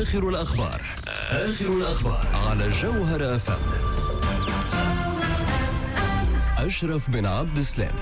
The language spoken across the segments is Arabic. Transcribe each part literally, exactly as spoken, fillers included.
آخر الأخبار آخر الأخبار على جوهر أف أم. أشرف بن عبد السلام.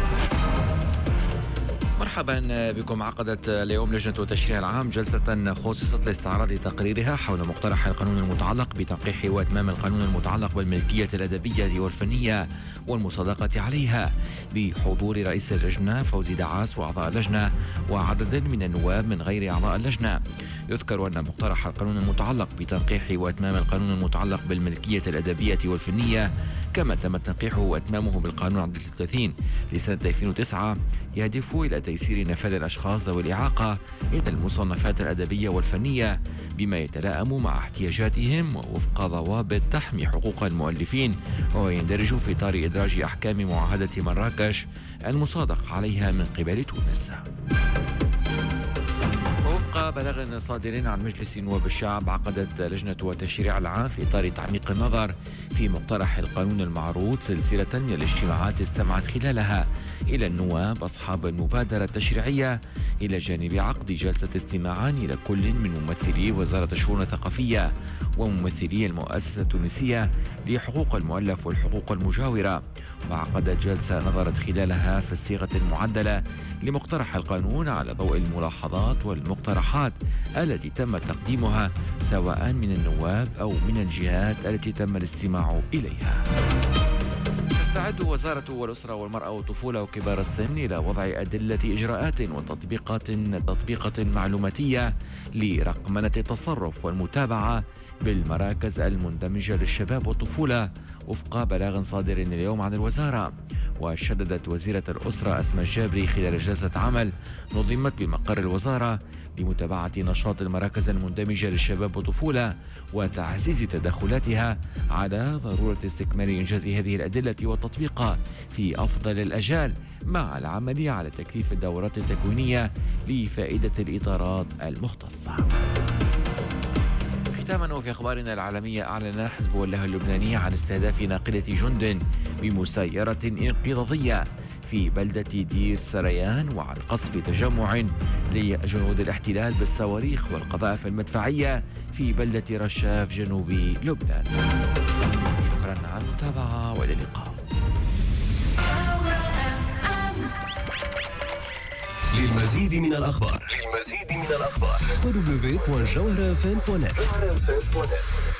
مرحبا بكم. عقدت اليوم لجنة التشريع العام جلسة خصصت لاستعراض تقريرها حول مقترح القانون المتعلق بتنقيح وإتمام القانون المتعلق بالملكية الأدبية والفنية والمصادقة عليها، بحضور رئيس اللجنة فوزي دعاس وأعضاء اللجنة وعدد من النواب من غير أعضاء اللجنة. يذكر أن مقترح القانون المتعلق بتنقيح وإتمام القانون المتعلق بالملكية الأدبية والفنية كما تم تنقيحه وإتمامه بالقانون عدد ثلاثين لسنة ألفين وتسعة يهدف إلى تيسير نفاذ الأشخاص ذوي الإعاقة إلى المصنفات الأدبية والفنية بما يتلائم مع احتياجاتهم ووفق ضوابط تحمي حقوق المؤلفين، ويندرج في إطار إدراج أحكام معاهدة مراكش المصادق عليها من قبل تونس. وفق بلاغ صادر عن مجلس نواب الشعب، عقدت لجنة التشريع العام في إطار تعميق النظر في مقترح القانون المعروض سلسلة من الاجتماعات استمعت خلالها إلى النواب أصحاب المبادرة التشريعية، إلى جانب عقد جلسة استماع إلى كل من ممثلي وزارة الشؤون الثقافية وممثلي المؤسسة التونسية لحقوق المؤلف والحقوق المجاورة. وعقدت جلسة نظرت خلالها في الصيغة المعدلة لمقترح القانون على ضوء الملاحظات والمقترحات التي تم تقديمها سواء من النواب أو من الجهات التي تم الاستماع إليها. تستعد وزارة والأسرة والمرأة والطفولة وكبار السن إلى وضع أدلة إجراءات وتطبيقات تطبيقات معلوماتية لرقمنة التصرف والمتابعة بالمراكز المندمجة للشباب والطفولة وفق بلاغ صادر اليوم عن الوزارة. وشددت وزيرة الأسرة أسماء الجابري خلال جلسة عمل نظمت بمقر الوزارة لمتابعة نشاط المراكز المندمجة للشباب والطفولة وتعزيز تدخلاتها على ضرورة استكمال إنجاز هذه الأدلة والتطبيق في أفضل الأجال، مع العمل على تكثيف الدورات التكوينية لفائدة الإطارات المختصة. ختاما وفي أخبارنا العالمية، أعلن حزب الله اللبناني عن استهداف ناقلة جند بمسيرة انقضاضية في بلدة دير سريان وعن قصف تجمع لجنود الاحتلال بالصواريخ والقذائف المدفعية في بلدة رشاف جنوب لبنان. شكرا على المتابعة وإلى اللقاء. للمزيد من الأخبار للمزيد من الأخبار دبليو دبليو دوت جوهر اف ام دوت نت.